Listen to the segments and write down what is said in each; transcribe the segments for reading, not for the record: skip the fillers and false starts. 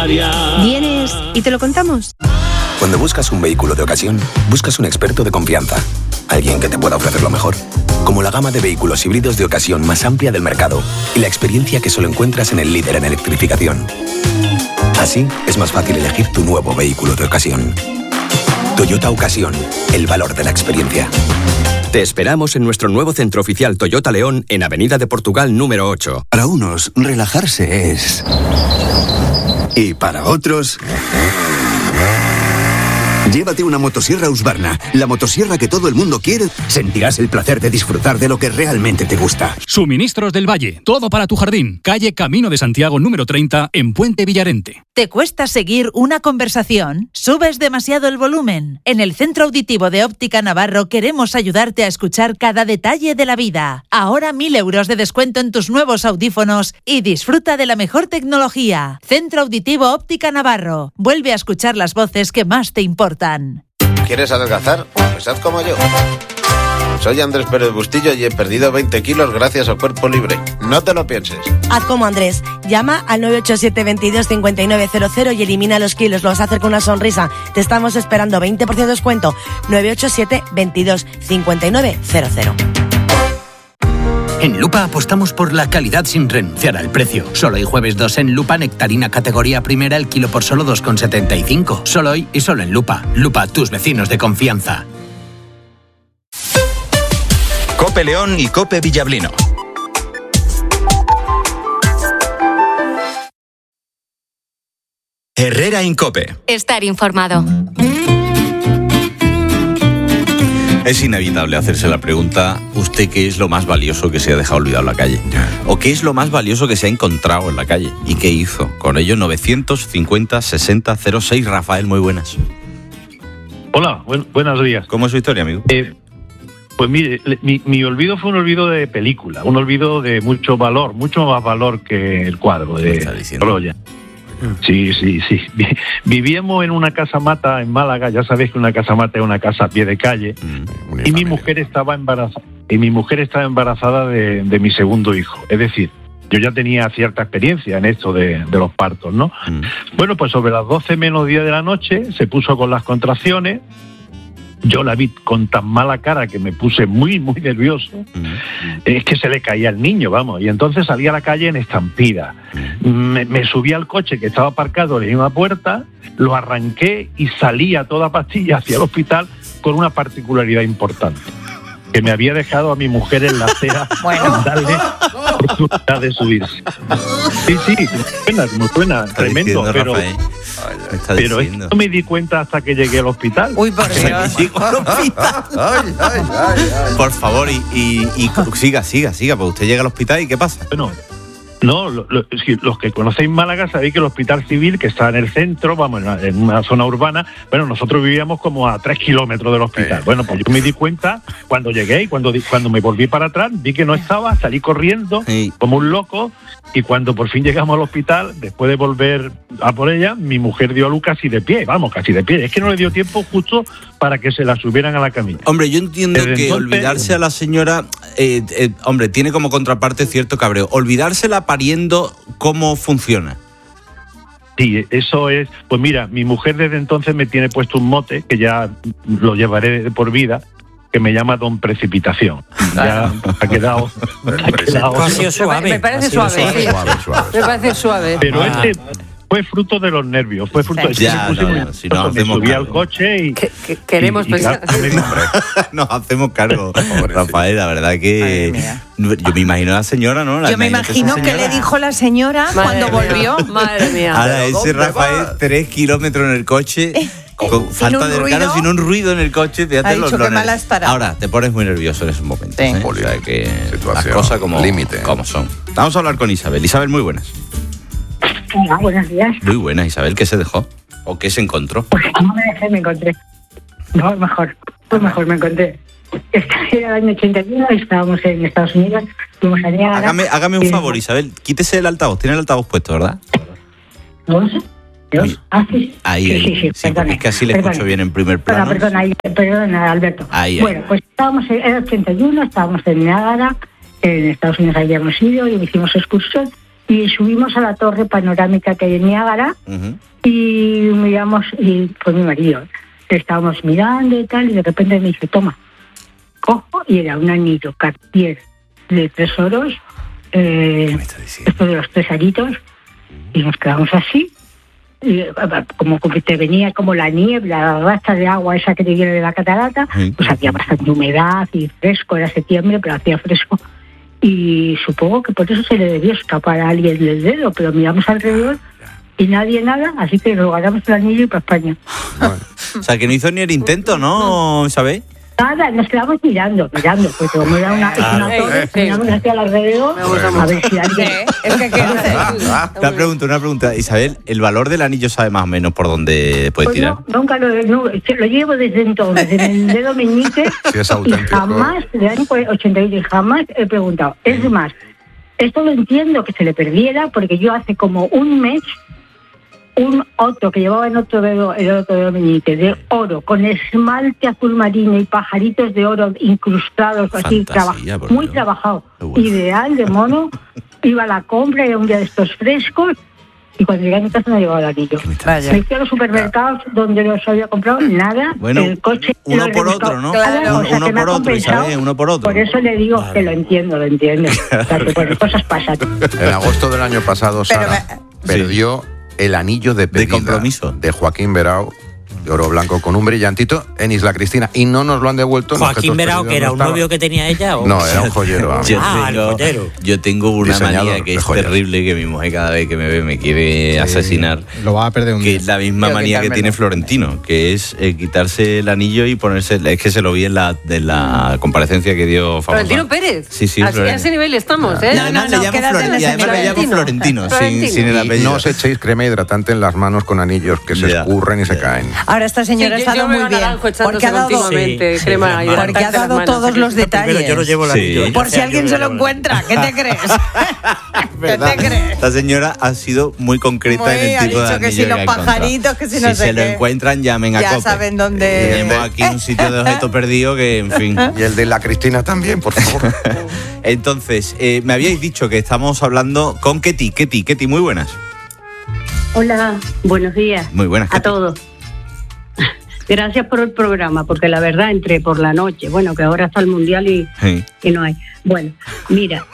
diaria. ¿Vienes y te lo contamos? Cuando buscas un vehículo de ocasión, buscas un experto de confianza. Alguien que te pueda ofrecer lo mejor. Como la gama de vehículos híbridos de ocasión más amplia del mercado y la experiencia que solo encuentras en el líder en electrificación. Así es más fácil elegir tu nuevo vehículo de ocasión. Toyota Ocasión, el valor de la experiencia. Te esperamos en nuestro nuevo centro oficial Toyota León en Avenida de Portugal número 8. Para unos, relajarse es... Y para otros... Llévate una motosierra Husqvarna, la motosierra que todo el mundo quiere. Sentirás el placer de disfrutar de lo que realmente te gusta. Suministros del Valle, todo para tu jardín. Calle Camino de Santiago número 30 en Puente Villarente. ¿Te cuesta seguir una conversación? ¿Subes demasiado el volumen? En el Centro Auditivo de Óptica Navarro queremos ayudarte a escuchar cada detalle de la vida. Ahora 1.000 euros de descuento en tus nuevos audífonos y disfruta de la mejor tecnología. Centro Auditivo Óptica Navarro. Vuelve a escuchar las voces que más te importan. ¿Quieres adelgazar? Pues haz como yo. Soy Andrés Pérez Bustillo y he perdido 20 kilos gracias al Cuerpo Libre. No te lo pienses. Haz como Andrés. Llama al 987 22 5900 y elimina los kilos. Lo vas a hacer con una sonrisa. Te estamos esperando. 20% de descuento. 987 22 5900. En Lupa apostamos por la calidad sin renunciar al precio. Solo hoy jueves 2 en Lupa, nectarina categoría primera, el kilo por solo 2,75. Solo hoy y solo en Lupa. Lupa, tus vecinos de confianza. COPE León y COPE Villablino. Herrera Incope. Estar informado. Es inevitable hacerse la pregunta, ¿usted qué es lo más valioso que se ha dejado olvidado en la calle? ¿O qué es lo más valioso que se ha encontrado en la calle? ¿Y qué hizo? Con ello 950 60 06. Rafael, muy buenas. Hola, buenos días. ¿Cómo es su historia, amigo? Pues mire, mi olvido fue un olvido de película, un olvido de mucho valor, mucho más valor que el cuadro de Troya. Sí. Vivíamos en una casa mata en Málaga. Ya sabéis que una casa mata es una casa a pie de calle. Y mi mujer estaba embarazada. De mi segundo hijo. Es decir, yo ya tenía cierta experiencia en esto de los partos, ¿no? Bueno, pues sobre las 12 menos 10 de la noche se puso con las contracciones. Yo la vi con tan mala cara que me puse muy, muy nervioso. Es que se le caía el niño, vamos. Y entonces salí a la calle en estampida. Me subí al coche que estaba aparcado en una puerta, lo arranqué y salí a toda pastilla hacia el hospital con una particularidad importante. Que me había dejado a mi mujer en la acera sin darle oportunidad de subirse. Sí, muy buena, tremendo, pero esto no me di cuenta hasta que llegué al hospital. Uy, por Dios. Por favor, y siga, pues usted llega al hospital y ¿qué pasa? Bueno, no, los que conocéis Málaga sabéis que el hospital civil, que está en el centro, vamos, en una zona urbana, bueno, nosotros vivíamos como a 3 kilómetros del hospital. Bueno, pues yo me di cuenta cuando llegué y cuando me volví para atrás, vi que no estaba, salí corriendo como un loco, y cuando por fin llegamos al hospital, después de volver a por ella, mi mujer dio a luz casi de pie. Es que no le dio tiempo justo para que se la subieran a la camilla. Hombre, yo entiendo que olvidarse a la señora, hombre, tiene como contraparte cierto cabreo. Olvidársela pariendo, ¿cómo funciona? Sí, eso es. Pues mira, mi mujer desde entonces me tiene puesto un mote, que ya lo llevaré de por vida, que me llama Don Precipitación. Ya ha quedado suave. Me parece suave. Me parece suave. Pero fue fruto de los nervios, me subí al coche y... Queremos pensar... Nos hacemos cargo, Rafael, la verdad que... Yo me imagino a la señora, ¿no? Yo me imagino que le dijo la señora cuando volvió. Madre mía. Ahora ese Rafael, 3 kilómetros en el coche... Con falta de ruido, sin un ruido en el coche, te hace los lones. Ahora te pones muy nervioso en esos momentos. Sí. O sea que las cosas como son. Vamos a hablar con Isabel. Isabel, muy buenas. Hola, buenos días. Muy buenas, Isabel. ¿Qué se dejó? ¿O qué se encontró? Pues no me dejé, me encontré. No, mejor me encontré. Era el año 81, estábamos en Estados Unidos, fuimos a Niágara. Hágame un favor, Isabel. Quítese el altavoz. Tiene el altavoz puesto, ¿verdad? No lo sé. Sí. Ahí. Sí, porque es que así le escucho bien en primer plano. Perdona, Alberto. Bueno, pues era el 81, estábamos en Niágara, en Estados Unidos habíamos ido y hicimos excursión, y subimos a la torre panorámica que hay en Niágara y miramos, y fue mi marido, estábamos mirando y tal, y de repente me dice, toma, cojo, y era un anillo Cartier de 3 oros, esto de los 3 aritos, y nos quedamos así, y, como que te venía como la niebla, la rasta de agua esa que te viene de la catarata, pues había bastante humedad y fresco, era septiembre, pero hacía fresco, y supongo que por eso se le debió escapar a alguien del dedo, pero miramos alrededor y nadie nada, así que nos ganamos el anillo y para España. Bueno. O sea, que no hizo ni el intento, ¿no, Isabel? Nada, nos quedamos mirando, porque como era una torre, miramos hacia alrededor, a ver si alguien... Una pregunta, Isabel, ¿el valor del anillo sabe más o menos por dónde puede tirar? No, nunca lo llevo desde entonces, en el dedo meñique, sí, es y jamás, del año 82, jamás he preguntado. Es más, esto lo entiendo que se le perdiera, porque yo hace como un mes, otro que llevaba en otro dedo, el otro dedo meñique, de oro, con esmalte azul marino y pajaritos de oro incrustados, así, muy trabajado, ideal, de mono. Iba a la compra, era un día de estos frescos, y cuando llegué a mi casa no llevaba el anillo. Me fui a los supermercados donde los había comprado, nada, bueno, el coche... Uno por otro, ¿no? Claro, uno por otro, Isabel, uno por otro. Por eso le digo que lo entiendo. O sea, que bueno, cosas pasan. En agosto del año pasado, Sara perdió el anillo de compromiso de Joaquín Berao, de oro blanco con un brillantito, en Isla Cristina, y no nos lo han devuelto. Joaquín Berao, que era un novio que tenía ella, ¿o? No, era un joyero. Yo tengo una manía que es terrible, que mi mujer cada vez que me ve me quiere asesinar. Lo va a perder un día. Que es la misma manía que tiene Florentino, que es quitarse el anillo y ponerse... Es que se lo vi en la comparecencia que dio famosa. ¿Florentino Pérez? Sí, a ese nivel estamos, ¿eh? No, me llamo Florentino, sin el apellido. No os echéis crema hidratante en las manos con anillos que se escurren y se caen. Ahora esta señora ha estado muy bien, porque ha dado todos los detalles. Yo lo llevo el anillo. Por si alguien se lo encuentra, ¿qué te crees? ¿Qué te crees? Esta señora ha sido muy concreta en el tipo de anillo que si los pajaritos, que si no sé qué. Si se lo encuentran, llamen a COPE. Ya saben dónde... Tenemos aquí un sitio de objeto perdido que, en fin. Y el de la Cristina también, por favor. Entonces, me habíais dicho que estamos hablando con Ketty. Ketty, muy buenas. Hola, buenos días. Muy buenas, Ketty. A todos. Gracias por el programa, porque la verdad entré por la noche, bueno, que ahora está el Mundial y no hay. Bueno, mira,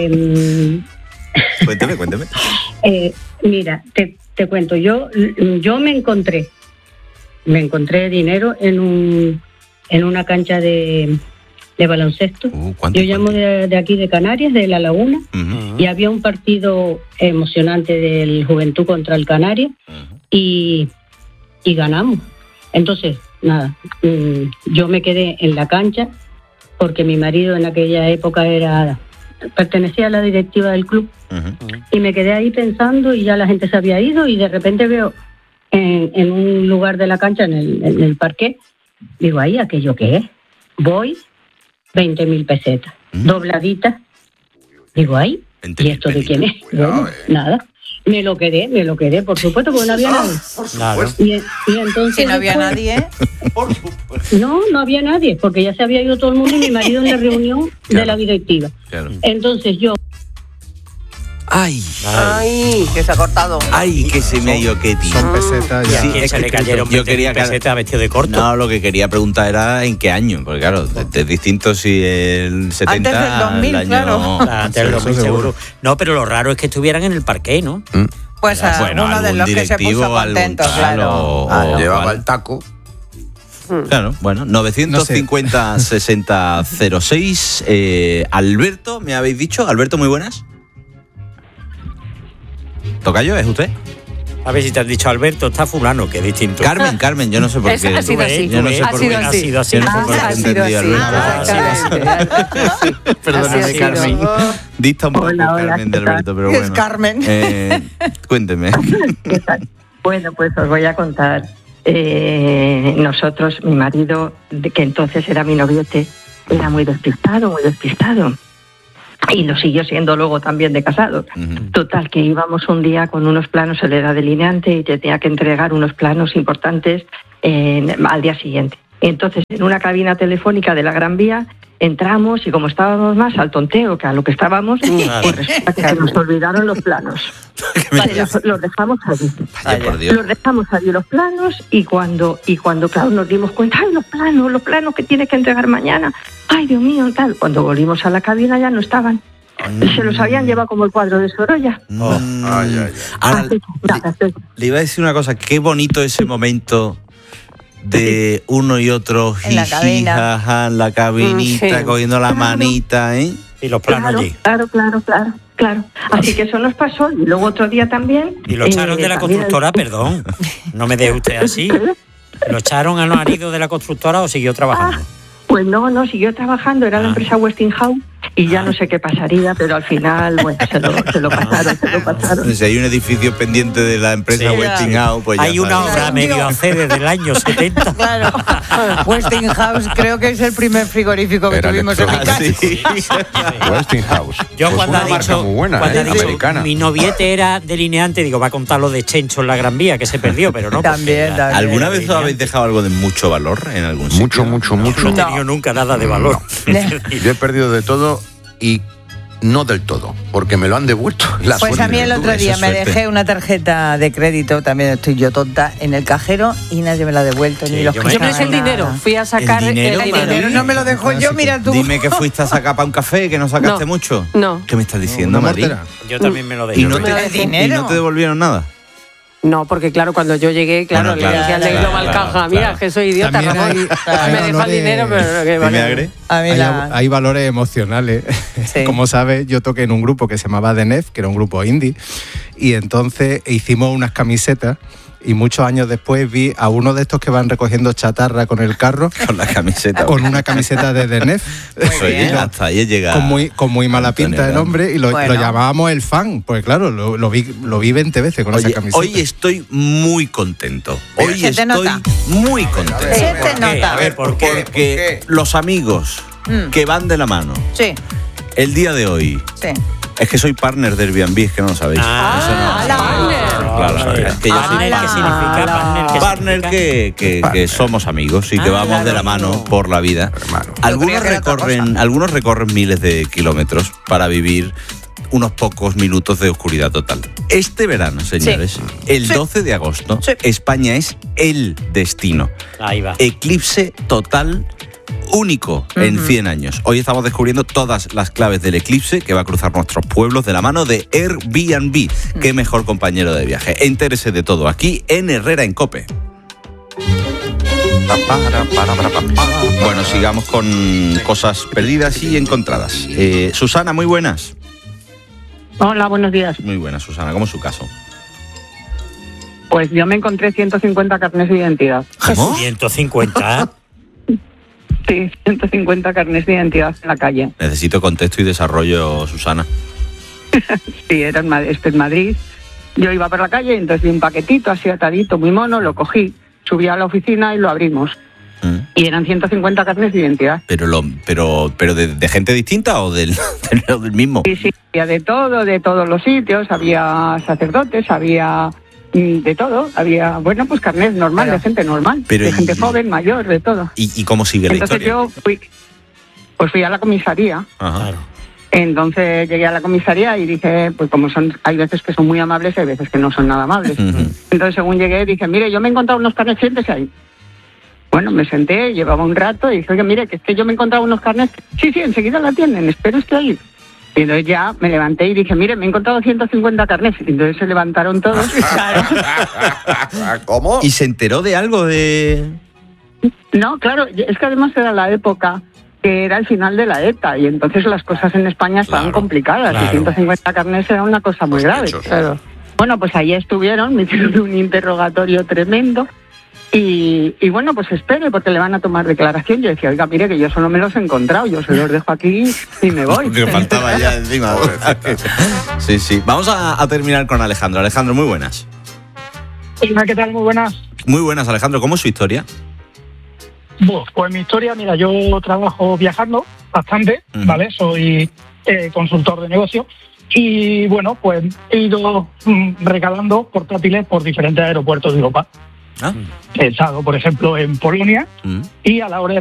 Cuéntame. Mira, te cuento, yo me encontré dinero en una cancha de baloncesto. Yo llamo de aquí de Canarias, de La Laguna, y había un partido emocionante del Juventud contra el Canarias y ganamos. Entonces, nada, yo me quedé en la cancha porque mi marido en aquella época pertenecía a la directiva del club y me quedé ahí pensando y ya la gente se había ido y de repente veo en un lugar de la cancha, en el parqué, digo, ahí, ¿aquello qué es? Voy, 20.000 pesetas, dobladitas, digo, ahí, ¿y esto de quién es? Bueno, nada. Me lo quedé, por supuesto, porque no había nadie. Claro. Y entonces si no había nadie. No había nadie, porque ya se había ido todo el mundo y mi marido en la reunión de la directiva. Claro. Entonces yo... ¡Ay! Que se ha cortado. ¡Ay, que se me ha ido Ketty! Son pesetas. Sí, es que le cayeron pesetas vestido de corto. No, lo que quería preguntar era en qué año, porque claro, es distinto si el 70... Antes del 2000, el año... claro. Antes del 2000 seguro. No, pero lo raro es que estuvieran en el parqué, ¿no? Pues uno de los que se puso contento, claro. Llevaba el taco. Claro, bueno, 950-6006. Alberto, ¿me habéis dicho? Alberto, muy buenas. ¿Tocayo, es usted? A ver si te has dicho Alberto, está fulano, que es distinto. Carmen, yo no sé por qué. Ha sido así. Yo no sé por qué. Ha sido así. Perdóname, Carmen. Dista un poco, Carmen, de Alberto, pero bueno. Es Carmen. Cuénteme. ¿Qué tal? Bueno, pues os voy a contar. Nosotros, mi marido, que entonces era mi noviote, era muy despistado. Y lo siguió siendo luego también de casado. Total, que íbamos un día con unos planos, él era delineante y tenía que entregar unos planos importantes al día siguiente. Entonces, en una cabina telefónica de la Gran Vía, entramos y como estábamos más al tonteo que a lo que estábamos, pues resulta que nos olvidaron los planos. Los dejamos allí. Los dejamos allí los planos y cuando claro, nos dimos cuenta, ¡ay, los planos que tienes que entregar mañana! ¡Ay, Dios mío! Tal. Cuando volvimos a la cabina ya no estaban. Se los habían llevado como el cuadro de Sorolla. Ahora, le iba a decir una cosa, qué bonito ese momento de uno y otro en la cabina, en la cabinita, cogiendo la manita, ¿eh? Y los planos allí. Claro. Así que eso nos pasó. Y luego otro día también. Y lo echaron de la constructora, perdón. No me deje usted así. ¿Lo echaron al marido de la constructora o siguió trabajando? Pues no, siguió trabajando, era la empresa Westinghouse y ya no sé qué pasaría, pero al final, bueno, se lo pasaron. Si hay un edificio pendiente de la empresa Westinghouse, pues ya hay una obra medio hace desde el año 70. Claro, Westinghouse creo que es el primer frigorífico que tuvimos en mi casa. Sí. Westinghouse. Yo pues cuando ha dicho, muy buena, americana. Mi noviete era delineante, digo, va a contar lo de Chencho en la Gran Vía, que se perdió, pero no. También. ¿Alguna vez os habéis dejado algo de mucho valor en algún sitio? Mucho. No he tenido nunca nada de valor. Yo he perdido de todo y no del todo, porque me lo han devuelto. Pues a mí el otro día me dejé una tarjeta de crédito, también estoy yo tonta, en el cajero y nadie me la ha devuelto. Sí, ni los yo me dejé el dinero, fui a sacar el dinero, no me lo dejó yo, mira tú. Dime que fuiste a sacar para un café, que no sacaste mucho. No. ¿Qué me estás diciendo, María? Yo también me lo dejé. ¿Y no te devolvieron nada? No, porque claro, cuando yo llegué, le decía al de Global Caja, mira, que soy idiota, Ramón. Me dejó el dinero, pero que vale. Hay valores emocionales. Sí. Como sabes, yo toqué en un grupo que se llamaba The Nef, que era un grupo indie, y entonces hicimos unas camisetas. Y muchos años después vi a uno de estos que van recogiendo chatarra con el carro. Con la camiseta. Con una camiseta de The Nef. Hasta ahí llega. Con muy mala pinta el hombre. Y lo llamábamos el fan. Pues claro, lo vi 20 veces con esa camiseta. Hoy estoy muy contento. Hoy estoy muy contento. Se te nota. A ver, porque los amigos que van de la mano. Sí. El día de hoy. Sí. Es que soy partner de Airbnb, es que no lo sabéis. Partner. Es que yo soy ¿Qué significa partner? Que somos amigos y que vamos de la mano por la vida. Algunos recorren miles de kilómetros para vivir unos pocos minutos de oscuridad total. Este verano, señores, el 12 de agosto, España es el destino. Ahí va. Eclipse total único en 100 años. Hoy estamos descubriendo todas las claves del eclipse que va a cruzar nuestros pueblos de la mano de Airbnb. Qué mejor compañero de viaje. Entérese de todo aquí en Herrera en COPE. Bueno, sigamos con cosas perdidas y encontradas. Susana, muy buenas. Hola, buenos días. Muy buenas, Susana. ¿Cómo es su caso? Pues yo me encontré 150 carnes de identidad. ¿Cómo? 150. Sí, 150 carnes de identidad en la calle. Necesito contexto y desarrollo, Susana. Sí, era en Madrid. Yo iba por la calle y entonces vi un paquetito así atadito, muy mono, lo cogí, subí a la oficina y lo abrimos. Y eran 150 carnes de identidad. ¿Pero de gente distinta o del mismo? Sí, había de todos los sitios, había sacerdotes, había de todo, había, bueno, pues carnet normal, de gente normal, de gente joven, mayor, de todo. ¿Y cómo sigue la historia? Entonces yo fui a la comisaría. Ajá. Entonces llegué a la comisaría y dije, pues como hay veces que son muy amables y hay veces que no son nada amables. Entonces según llegué dije, mire, yo me he encontrado unos carnets, siéntese ahí. Bueno, me senté, llevaba un rato y dije, oye, mire, que es que yo me he encontrado unos carnets. Sí, enseguida la atienden, espero esté ahí. Y entonces ya me levanté y dije, mire, me he encontrado 150 carnets. Y entonces se levantaron todos. ¿Cómo? ¿Y se enteró de algo de...? No, claro, es que además era la época que era el final de la ETA y entonces las cosas en España estaban complicadas. Y 150 carnets era una cosa muy grave. Claro. Bueno, pues ahí estuvieron, me hicieron un interrogatorio tremendo. Y bueno, pues espere, porque le van a tomar declaración. Yo decía, oiga, mire, que yo solo me los he encontrado, yo se los dejo aquí y me voy. Que faltaba ya encima. Sí. Vamos a terminar con Alejandro. Alejandro, muy buenas. Hola, ¿qué tal? Muy buenas. Muy buenas, Alejandro. ¿Cómo es su historia? Pues mi historia, mira, yo trabajo viajando bastante, ¿vale? Soy consultor de negocio. Y bueno, pues he ido regalando portátiles por diferentes aeropuertos de Europa. He estado, por ejemplo, en Polonia y a la hora de